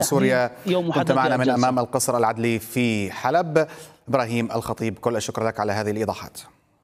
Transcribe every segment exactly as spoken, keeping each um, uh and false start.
سوريا. كنت معنا من أمام القصر العدلي في حلب. إبراهيم الخطيب، كل الشكر لك على هذه الإيضاحات.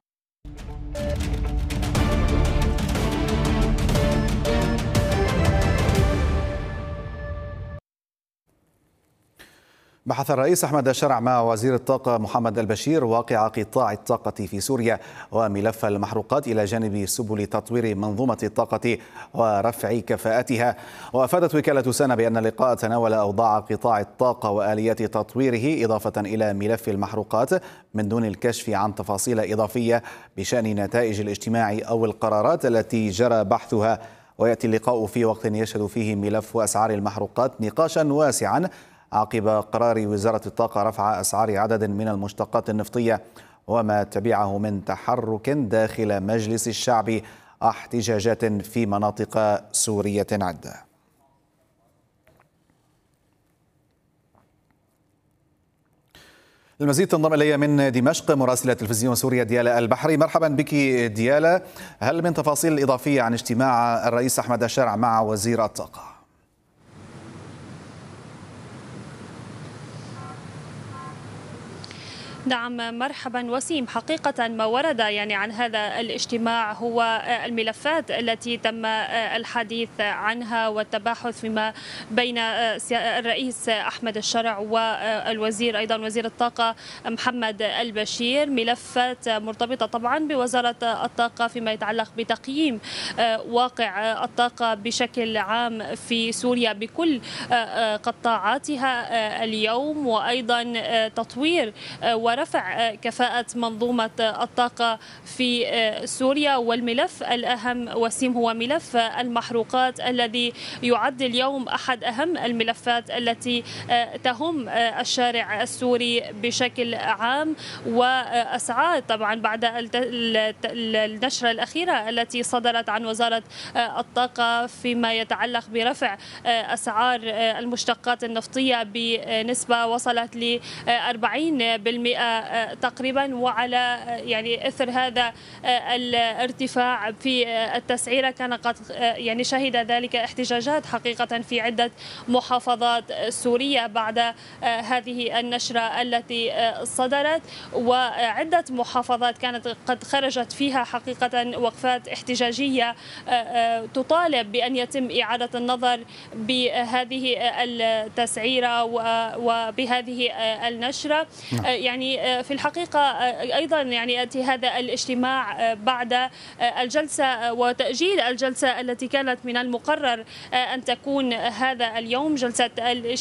بحث الرئيس أحمد الشرع مع وزير الطاقة محمد البشير واقع قطاع الطاقة في سوريا وملف المحروقات إلى جانب سبل تطوير منظومة الطاقة ورفع كفاءتها. وأفادت وكالة سنة بأن اللقاء تناول أوضاع قطاع الطاقة وآليات تطويره إضافة إلى ملف المحروقات من دون الكشف عن تفاصيل إضافية بشأن نتائج الاجتماع أو القرارات التي جرى بحثها. ويأتي اللقاء في وقت يشهد فيه ملف أسعار المحروقات نقاشا واسعا عقب قرار وزارة الطاقة رفع أسعار عدد من المشتقات النفطية وما تبعه من تحرك داخل مجلس الشعب احتجاجات في مناطق سورية عدة. المزيد تنضم إلي من دمشق مراسلة تلفزيون سوريا ديالا البحري. مرحبا بك ديالا، هل من تفاصيل إضافية عن اجتماع الرئيس أحمد الشرع مع وزير الطاقة؟ نعم مرحبا وسيم، حقيقة ما ورد يعني عن هذا الاجتماع هو الملفات التي تم الحديث عنها والتباحث فيما بين الرئيس أحمد الشرع والوزير أيضا وزير الطاقة محمد البشير، ملفات مرتبطة طبعا بوزارة الطاقة فيما يتعلق بتقييم واقع الطاقة بشكل عام في سوريا بكل قطاعاتها اليوم، وأيضا تطوير ورفع كفاءة منظومة الطاقة في سوريا. والملف الأهم وسيم هو ملف المحروقات الذي يعد اليوم أحد أهم الملفات التي تهم الشارع السوري بشكل عام. وأسعار طبعا بعد النشرة الأخيرة التي صدرت عن وزارة الطاقة فيما يتعلق برفع أسعار المشتقات النفطية بنسبة وصلت ل أربعين بالمئة تقريبا، وعلى يعني اثر هذا الارتفاع في التسعيره كان قد يعني شهد ذلك احتجاجات حقيقه في عده محافظات سوريه بعد هذه النشره التي صدرت، وعده محافظات كانت قد خرجت فيها حقيقه وقفات احتجاجيه تطالب بان يتم اعاده النظر بهذه التسعيره وبهذه النشره. يعني في الحقيقة أيضا يعني يأتي هذا الاجتماع بعد الجلسة وتأجيل الجلسة التي كانت من المقرر أن تكون هذا اليوم، جلسة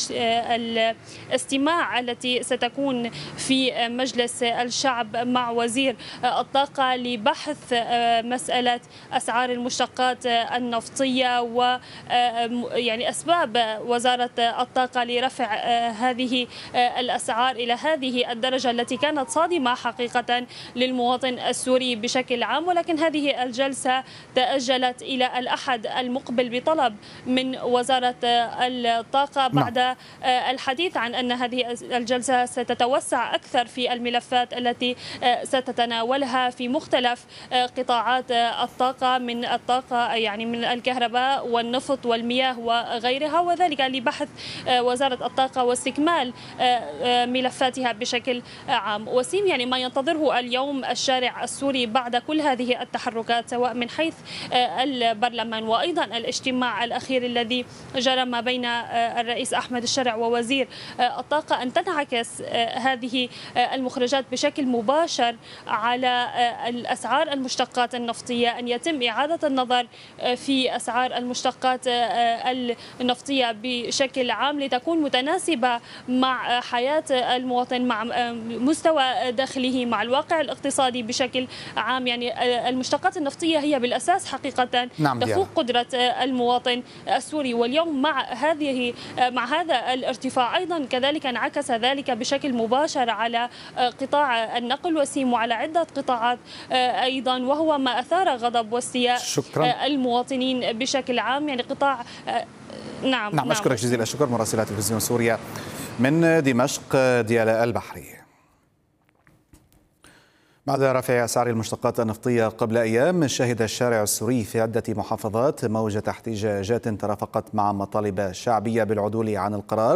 الاستماع التي ستكون في مجلس الشعب مع وزير الطاقة لبحث مسألة أسعار المشتقات النفطية ويعني أسباب وزارة الطاقة لرفع هذه الأسعار إلى هذه الدرجة التي كانت صادمة حقيقة للمواطن السوري بشكل عام. ولكن هذه الجلسة تأجلت إلى الأحد المقبل بطلب من وزارة الطاقة بعد الحديث عن أن هذه الجلسة ستتوسع أكثر في الملفات التي ستتناولها في مختلف قطاعات الطاقة، من الطاقة يعني من الكهرباء والنفط والمياه وغيرها، وذلك لبحث وزارة الطاقة واستكمال ملفاتها بشكل عام. وسيم يعني ما ينتظره اليوم الشارع السوري بعد كل هذه التحركات سواء من حيث البرلمان وأيضا الاجتماع الأخير الذي جرى ما بين الرئيس أحمد الشرع ووزير الطاقة أن تنعكس هذه المخرجات بشكل مباشر على الأسعار المشتقات النفطية، أن يتم إعادة النظر في أسعار المشتقات النفطية بشكل عام لتكون متناسبة مع حياة المواطن، مع مستوى دخله، مع الواقع الاقتصادي بشكل عام. يعني المشتقات النفطية هي بالأساس حقيقة نعم تفوق قدرة المواطن السوري، واليوم مع هذه مع هذا الارتفاع أيضا كذلك انعكس ذلك بشكل مباشر على قطاع النقل وسيم وعلى عدة قطاعات أيضا، وهو ما أثار غضب واستياء المواطنين بشكل عام. يعني قطاع نعم نعم أشكرك جزيل الشكر مراسلة تلفزيون سوريا من دمشق ديالا البحري. بعد رفع أسعار المشتقات النفطية قبل أيام، شهد الشارع السوري في عدة محافظات موجة احتجاجات ترافقت مع مطالب شعبية بالعدول عن القرار.